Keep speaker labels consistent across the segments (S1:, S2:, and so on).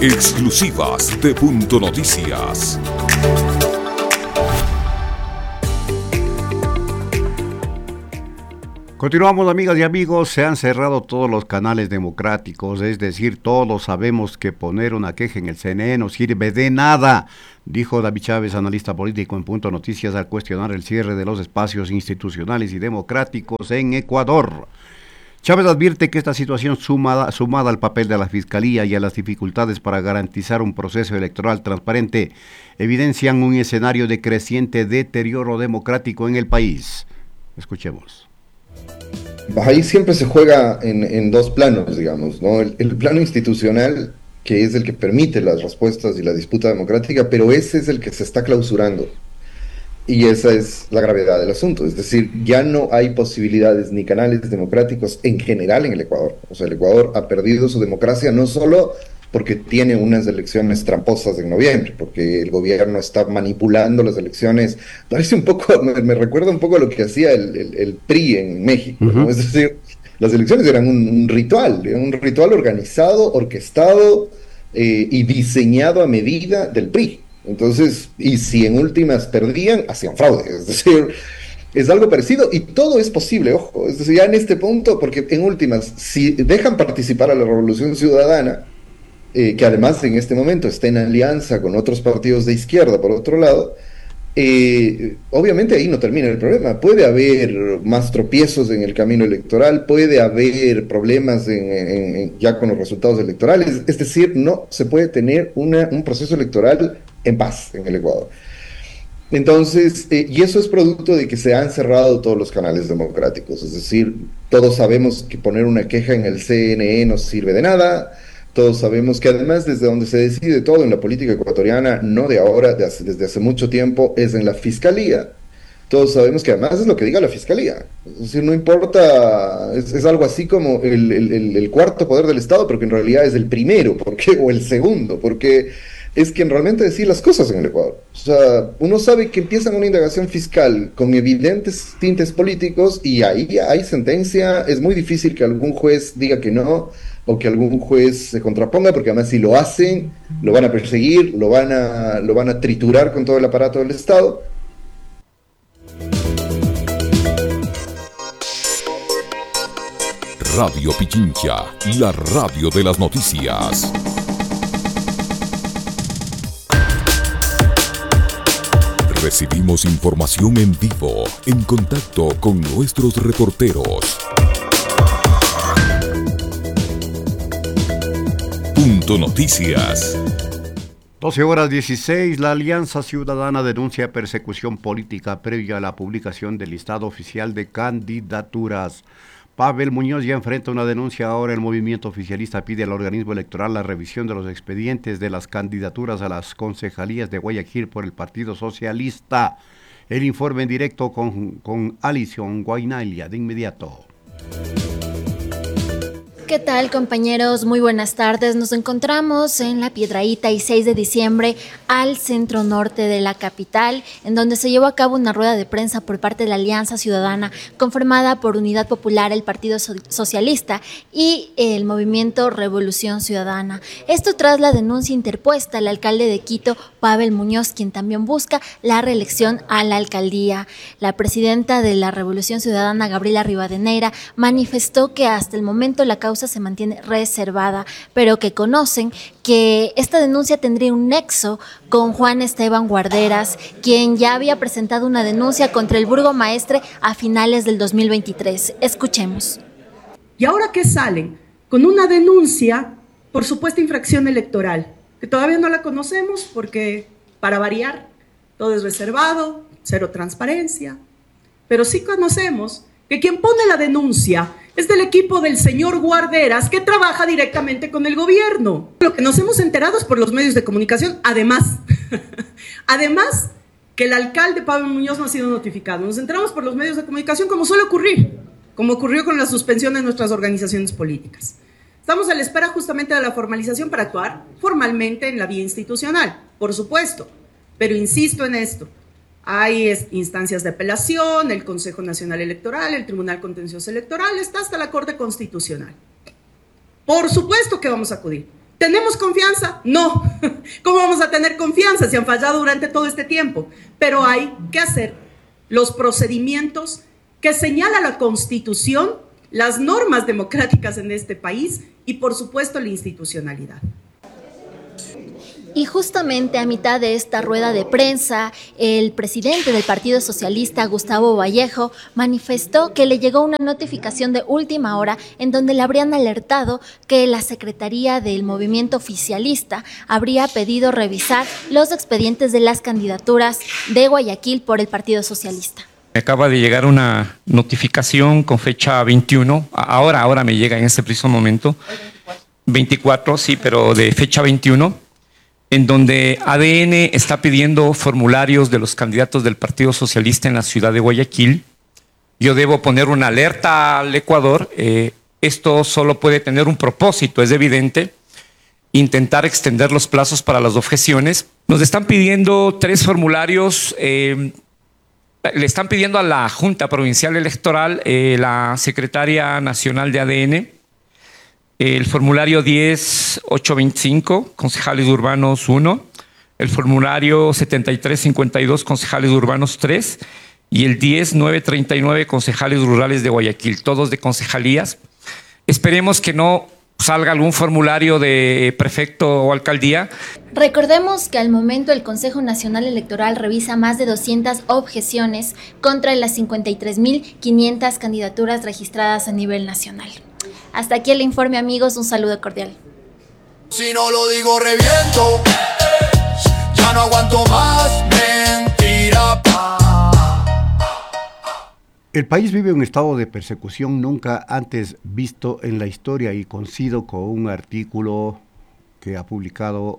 S1: Exclusivas de Punto Noticias.
S2: Continuamos, amigas y amigos. Se han cerrado todos los canales democráticos, es decir, todos sabemos que poner una queja en el CNE no sirve de nada, dijo David Chávez, analista político en Punto Noticias, al cuestionar el cierre de los espacios institucionales y democráticos en Ecuador. Chávez advierte que esta situación sumada al papel de la Fiscalía y a las dificultades para garantizar un proceso electoral transparente, evidencian un escenario de creciente deterioro democrático en el país. Escuchemos.
S3: Ahí siempre se juega en dos planos, digamos, ¿no? El plano institucional, que es el que permite las respuestas y la disputa democrática, pero ese es el que se está clausurando. Y esa es la gravedad del asunto. Es decir, ya no hay posibilidades ni canales democráticos en general en el Ecuador. O sea, el Ecuador ha perdido su democracia no solo porque tiene unas elecciones tramposas en noviembre, porque el gobierno está manipulando las elecciones. Parece un poco, me recuerda un poco a lo que hacía el PRI en México, ¿no? Es decir, las elecciones eran un ritual organizado, orquestado y diseñado a medida del PRI. Entonces, y si en últimas perdían, hacían fraude. Es decir, es algo parecido y todo es posible, ojo. Es decir, ya en este punto, porque en últimas, si dejan participar a la Revolución Ciudadana, que además en este momento está en alianza con otros partidos de izquierda, por otro lado, obviamente ahí no termina el problema. Puede haber más tropiezos en el camino electoral, puede haber problemas ya con los resultados electorales, es decir, no se puede tener un proceso electoral en paz en el Ecuador. Entonces, y eso es producto de que se han cerrado todos los canales democráticos, es decir, todos sabemos que poner una queja en el CNE no sirve de nada. Todos sabemos que además desde donde se decide todo en la política ecuatoriana, no de ahora, desde hace mucho tiempo, es en la Fiscalía. Todos sabemos que además es lo que diga la Fiscalía. Es decir, no importa, es algo así como el cuarto poder del Estado, pero que en realidad es el primero, o el segundo, porque es quien realmente decide las cosas en el Ecuador. O sea, uno sabe que empiezan una indagación fiscal con evidentes tintes políticos y ahí hay sentencia. Es muy difícil que algún juez diga que no, o que algún juez se contraponga, porque además si lo hacen, lo van a perseguir, lo van a triturar con todo el aparato del Estado.
S1: Radio Pichincha, la radio de las noticias. Recibimos información en vivo, en contacto con nuestros reporteros. Punto Noticias.
S2: 12:16, la Alianza Ciudadana denuncia persecución política previa a la publicación del listado oficial de candidaturas. Pavel Muñoz ya enfrenta una denuncia ahora. El movimiento oficialista pide al organismo electoral la revisión de los expedientes de las candidaturas a las concejalías de Guayaquil por el Partido Socialista. El informe en directo con Alison Guainailia de inmediato.
S4: ¿Qué tal, compañeros? Muy buenas tardes. Nos encontramos en La Piedrahíta y 6 de diciembre al centro norte de la capital, en donde se llevó a cabo una rueda de prensa por parte de la Alianza Ciudadana, conformada por Unidad Popular, el Partido Socialista y el Movimiento Revolución Ciudadana. Esto tras la denuncia interpuesta al alcalde de Quito, Pavel Muñoz, quien también busca la reelección a la alcaldía. La presidenta de la Revolución Ciudadana, Gabriela Rivadeneira, manifestó que hasta el momento la causa se mantiene reservada, pero que conocen que esta denuncia tendría un nexo con Juan Esteban Guarderas, quien ya había presentado una denuncia contra el burgomaestre a finales del 2023. Escuchemos.
S5: ¿Y ahora qué salen? Con una denuncia por supuesta infracción electoral, que todavía no la conocemos porque, para variar, todo es reservado, cero transparencia, pero sí conocemos que quien pone la denuncia es del equipo del señor Guarderas, que trabaja directamente con el gobierno. Lo que nos hemos enterado es por los medios de comunicación, además que el alcalde Pablo Muñoz no ha sido notificado. Nos enteramos por los medios de comunicación, como suele ocurrir, como ocurrió con la suspensión de nuestras organizaciones políticas. Estamos a la espera justamente de la formalización para actuar formalmente en la vía institucional, por supuesto, pero insisto en esto. Hay instancias de apelación, el Consejo Nacional Electoral, el Tribunal Contencioso Electoral, está hasta la Corte Constitucional. Por supuesto que vamos a acudir. ¿Tenemos confianza? No. ¿Cómo vamos a tener confianza si han fallado durante todo este tiempo? Pero hay que hacer los procedimientos que señala la Constitución, las normas democráticas en este país y, por supuesto, la institucionalidad.
S4: Y justamente a mitad de esta rueda de prensa, el presidente del Partido Socialista, Gustavo Vallejo, manifestó que le llegó una notificación de última hora en donde le habrían alertado que la Secretaría del Movimiento Oficialista habría pedido revisar los expedientes de las candidaturas de Guayaquil por el Partido Socialista.
S6: Me acaba de llegar una notificación con fecha 21, ahora me llega en este preciso momento, 24, sí, pero de fecha 21, en donde ADN está pidiendo formularios de los candidatos del Partido Socialista en la ciudad de Guayaquil. Yo debo poner una alerta al Ecuador. Esto solo puede tener un propósito, es evidente, intentar extender los plazos para las objeciones. Nos están pidiendo 3 formularios. Le están pidiendo a la Junta Provincial Electoral, la Secretaria Nacional de ADN, el formulario 10.825, concejales urbanos 1, el formulario 73.52, concejales urbanos 3, y el 10.939, concejales rurales de Guayaquil, todos de concejalías. Esperemos que no salga algún formulario de prefecto o alcaldía.
S4: Recordemos que al momento el Consejo Nacional Electoral revisa más de 200 objeciones contra las 53.500 candidaturas registradas a nivel nacional. Hasta aquí el informe, amigos. Un saludo cordial.
S7: Si no lo digo reviento, ya no aguanto más mentira.
S2: El país vive un estado de persecución nunca antes visto en la historia, y coincido con un artículo que ha publicado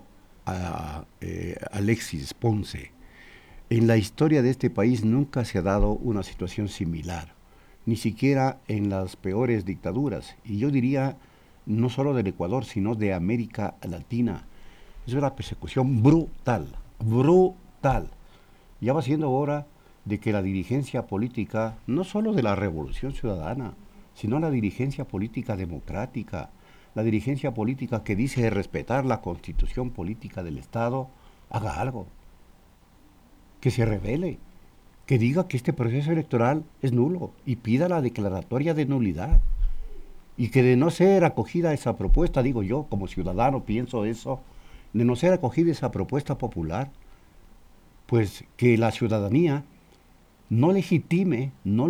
S2: Alexis Ponce. En la historia de este país nunca se ha dado una situación similar, ni siquiera en las peores dictaduras, y yo diría no solo del Ecuador, sino de América Latina. Es una persecución brutal, brutal. Ya va siendo hora de que la dirigencia política, no solo de la Revolución Ciudadana, sino la dirigencia política democrática, la dirigencia política que dice respetar la constitución política del Estado, haga algo, que se revele, que diga que este proceso electoral es nulo y pida la declaratoria de nulidad, y que de no ser acogida esa propuesta, digo yo como ciudadano pienso eso, de no ser acogida esa propuesta popular, pues que la ciudadanía no legitime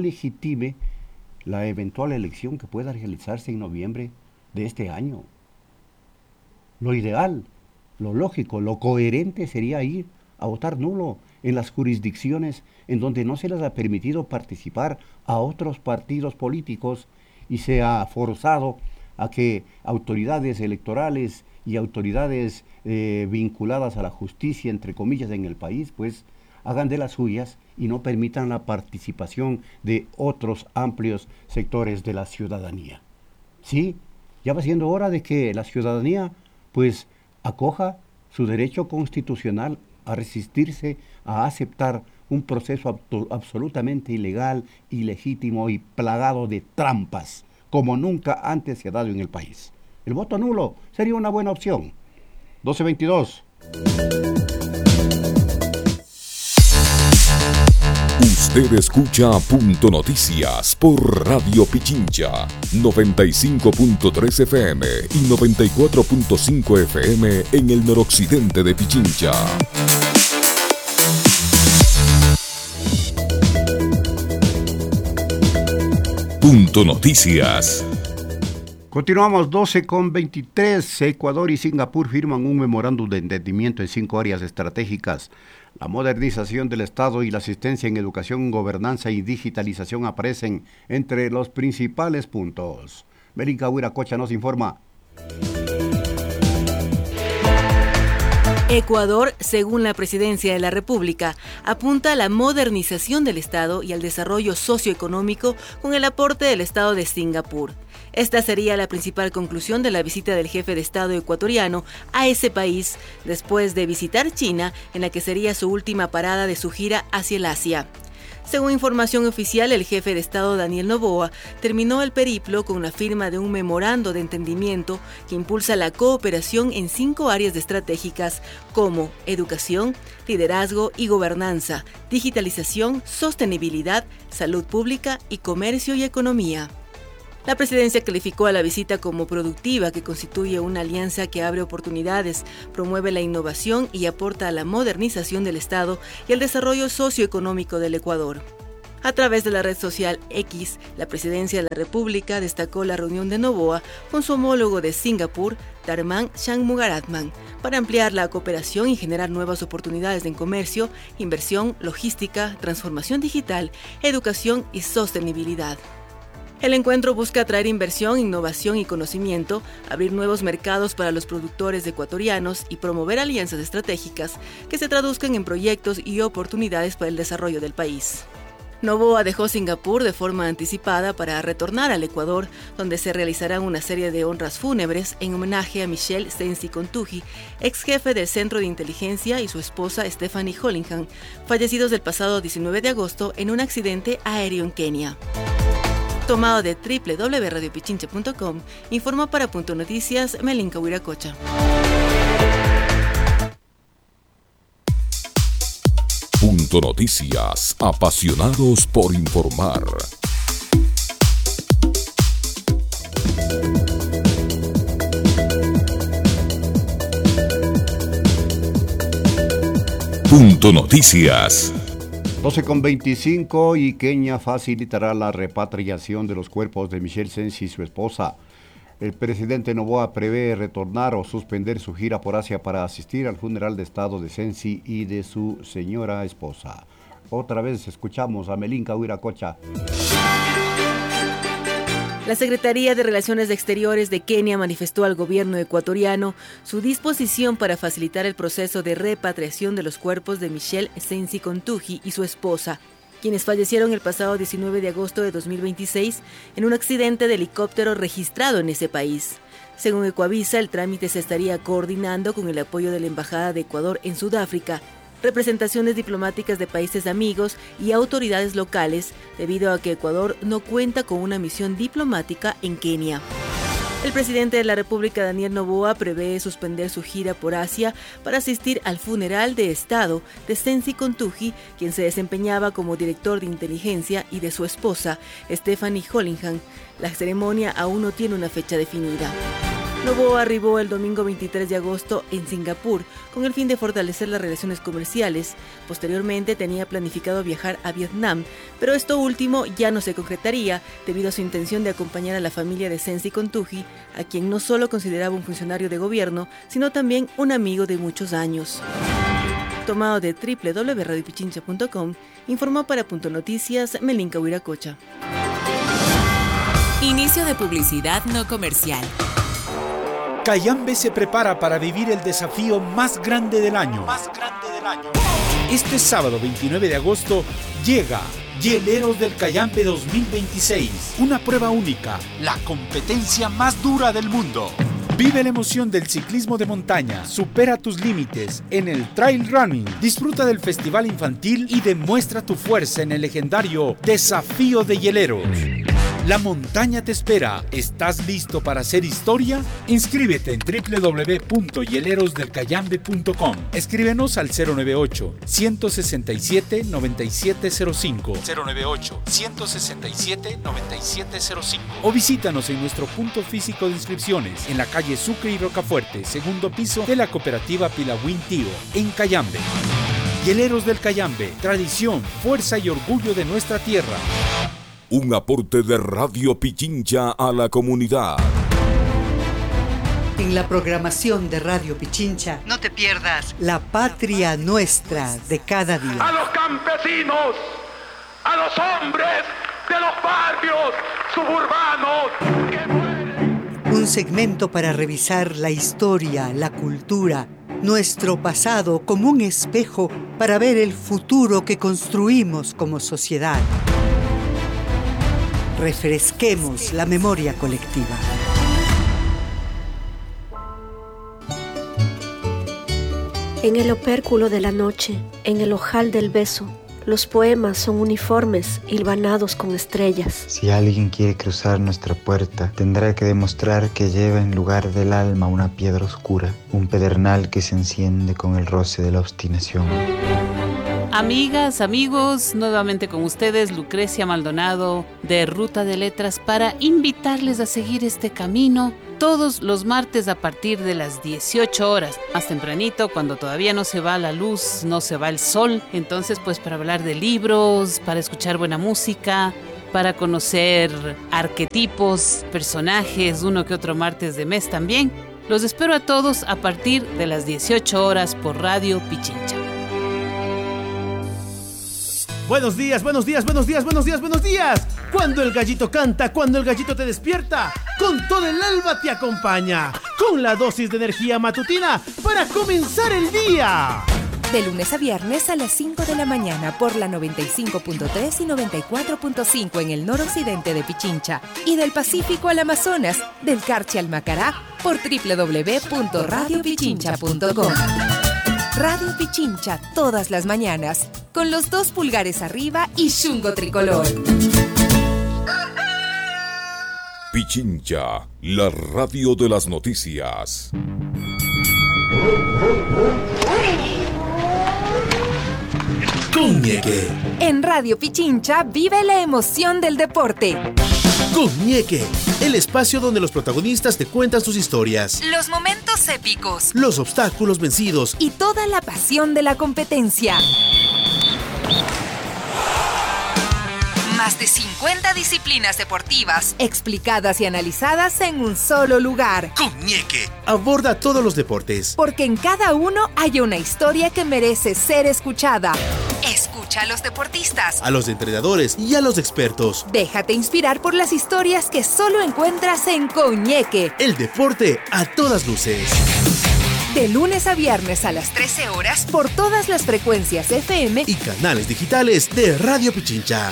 S2: la eventual elección que pueda realizarse en noviembre de este año. Lo ideal, lo lógico, lo coherente sería ir a votar nulo en las jurisdicciones en donde no se les ha permitido participar a otros partidos políticos y se ha forzado a que autoridades electorales y autoridades vinculadas a la justicia, entre comillas, en el país, pues hagan de las suyas y no permitan la participación de otros amplios sectores de la ciudadanía. Sí, ya va siendo hora de que la ciudadanía pues acoja su derecho constitucional a resistirse a aceptar un proceso absolutamente ilegal, ilegítimo y plagado de trampas, como nunca antes se ha dado en el país. El voto nulo sería una buena opción. 12:22.
S1: Usted escucha Punto Noticias por Radio Pichincha, 95.3 FM y 94.5 FM en el noroccidente de Pichincha. Punto Noticias.
S2: Continuamos 12:23. Ecuador y Singapur firman un memorándum de entendimiento en 5 áreas estratégicas. La modernización del Estado y la asistencia en educación, gobernanza y digitalización aparecen entre los principales puntos. Belinka Huiracocha nos informa.
S8: Ecuador, según la Presidencia de la República, apunta a la modernización del Estado y al desarrollo socioeconómico con el aporte del Estado de Singapur. Esta sería la principal conclusión de la visita del jefe de Estado ecuatoriano a ese país, después de visitar China, en la que sería su última parada de su gira hacia el Asia. Según información oficial, el jefe de Estado Daniel Noboa terminó el periplo con la firma de un memorando de entendimiento que impulsa la cooperación en 5 áreas estratégicas como educación, liderazgo y gobernanza, digitalización, sostenibilidad, salud pública y comercio y economía. La presidencia calificó a la visita como productiva, que constituye una alianza que abre oportunidades, promueve la innovación y aporta a la modernización del Estado y el desarrollo socioeconómico del Ecuador. A través de la red social X, la presidencia de la República destacó la reunión de Noboa con su homólogo de Singapur, Tharman Shanmugaratnam, para ampliar la cooperación y generar nuevas oportunidades en comercio, inversión, logística, transformación digital, educación y sostenibilidad. El encuentro busca atraer inversión, innovación y conocimiento, abrir nuevos mercados para los productores ecuatorianos y promover alianzas estratégicas que se traduzcan en proyectos y oportunidades para el desarrollo del país. Noboa dejó Singapur de forma anticipada para retornar al Ecuador, donde se realizará una serie de honras fúnebres en homenaje a Michelle Sensi Contuji, ex jefe del Centro de Inteligencia, y su esposa Stephanie Hollingham, fallecidos el pasado 19 de agosto en un accidente aéreo en Kenia. Tomado de www.radiopichincha.com, informó para Punto Noticias Melinka Huiracocha.
S1: Punto Noticias, apasionados por informar. Punto Noticias.
S2: 12:25 y Kenia facilitará la repatriación de los cuerpos de Michelle Sensi y su esposa. El presidente Noboa prevé retornar o suspender su gira por Asia para asistir al funeral de Estado de Sensi y de su señora esposa. Otra vez escuchamos a Melinka Huiracocha.
S8: La Secretaría de Relaciones Exteriores de Kenia manifestó al gobierno ecuatoriano su disposición para facilitar el proceso de repatriación de los cuerpos de Michelle Sensi Contuji y su esposa, quienes fallecieron el pasado 19 de agosto de 2026 en un accidente de helicóptero registrado en ese país. Según Ecuavisa, el trámite se estaría coordinando con el apoyo de la Embajada de Ecuador en Sudáfrica, representaciones diplomáticas de países amigos y autoridades locales, debido a que Ecuador no cuenta con una misión diplomática en Kenia. El presidente de la República, Daniel Noboa, prevé suspender su gira por Asia para asistir al funeral de Estado de Sensi Contuji, quien se desempeñaba como director de inteligencia, y de su esposa, Stephanie Hollingham. La ceremonia aún no tiene una fecha definida. Noboa arribó el domingo 23 de agosto en Singapur con el fin de fortalecer las relaciones comerciales. Posteriormente tenía planificado viajar a Vietnam, pero esto último ya no se concretaría debido a su intención de acompañar a la familia de Sensi Contuji, a quien no solo consideraba un funcionario de gobierno, sino también un amigo de muchos años. Tomado de www.radiopichincha.com, informó para Punto Noticias Melinka Huiracocha.
S9: Inicio de publicidad no comercial.
S10: Cayambe se prepara para vivir el desafío más grande del año. Este sábado 29 de agosto llega Hieleros del Cayambe 2026. Una prueba única, la competencia más dura del mundo. Vive la emoción del ciclismo de montaña, supera tus límites en el trail running, disfruta del festival infantil y demuestra tu fuerza en el legendario Desafío de Hieleros. La montaña te espera. ¿Estás listo para hacer historia? Inscríbete en www.hielerosdelcayambe.com. Escríbenos al 098-167-9705. 098-167-9705. O visítanos en nuestro punto físico de inscripciones en la calle Sucre y Rocafuerte, segundo piso de la cooperativa Pilawin Tío, en Cayambe. Hieleros del Cayambe, tradición, fuerza y orgullo de nuestra tierra.
S1: Un aporte de Radio Pichincha a la comunidad.
S11: En la programación de Radio Pichincha, no te pierdas La Patria Nuestra de cada día.
S12: A los campesinos, a los hombres de los barrios suburbanos que mueren.
S11: Un segmento para revisar la historia, la cultura, nuestro pasado como un espejo para ver el futuro que construimos como sociedad. Refresquemos la memoria colectiva.
S13: En el opérculo de la noche, en el ojal del beso, Los poemas son uniformes hilvanados con estrellas.
S14: Si alguien quiere cruzar nuestra puerta, tendrá que demostrar que lleva en lugar del alma una piedra oscura, un pedernal que se enciende con el roce de la obstinación.
S15: Amigas, amigos, nuevamente con ustedes Lucrecia Maldonado de Ruta de Letras para invitarles a seguir este camino todos los martes a partir de las 18 horas, más tempranito, cuando todavía no se va la luz, no se va el sol. Entonces, pues para hablar de libros, para escuchar buena música, para conocer arquetipos, personajes, uno que otro martes de mes también. Los espero a todos a partir de las 18 horas por Radio Pichincha.
S16: Buenos días, buenos días, buenos días, buenos días, buenos días. Cuando el gallito canta, cuando el gallito te despierta, con todo el alma te acompaña, con la dosis de energía matutina para comenzar el día.
S17: De lunes a viernes a las 5 de la mañana por la 95.3 y 94.5 en el noroccidente de Pichincha y del Pacífico al Amazonas, del Carchi al Macará por www.radiopichincha.com. Radio Pichincha todas las mañanas, con los 2 pulgares arriba y chungo tricolor.
S1: Pichincha, la radio de las noticias.
S16: Coñeque.
S17: En Radio Pichincha vive la emoción del deporte.
S16: Coñeque, el espacio donde los protagonistas te cuentan sus historias,
S17: Los momentos épicos
S16: los obstáculos vencidos
S17: y toda la pasión de la competencia. Más de 50 disciplinas deportivas explicadas y analizadas en un solo lugar.
S16: Coñeque aborda todos los deportes,
S17: Porque en cada uno hay una historia que merece ser escuchada. Escucha a los deportistas.
S16: a los entrenadores y a los expertos.
S17: Déjate inspirar por las historias que solo encuentras en Coñeque.
S16: El deporte a todas luces.
S17: De lunes a viernes a las 13 horas por todas las frecuencias FM
S16: y canales digitales de Radio Pichincha.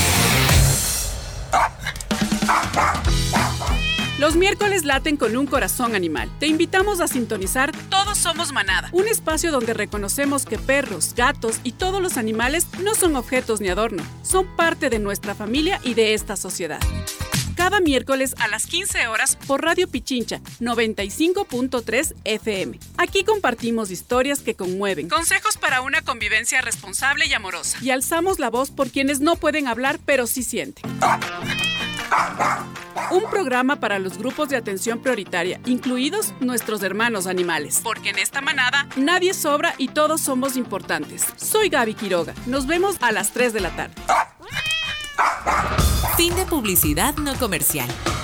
S18: Los miércoles laten con un corazón animal. Te invitamos a sintonizar Todos Somos Manada, un espacio donde reconocemos que perros, gatos y todos los animales no son objetos ni adorno, son parte de nuestra familia y de esta sociedad. Cada miércoles a las 15 horas por Radio Pichincha 95.3 FM. Aquí compartimos historias que conmueven, consejos para una convivencia responsable y amorosa, y alzamos la voz por quienes no pueden hablar pero sí sienten. Un programa para los grupos de atención prioritaria, incluidos nuestros hermanos animales. Porque en esta manada nadie sobra y todos somos importantes. Soy Gaby Quiroga. Nos vemos a las 3 de la tarde.
S9: Fin de publicidad no comercial.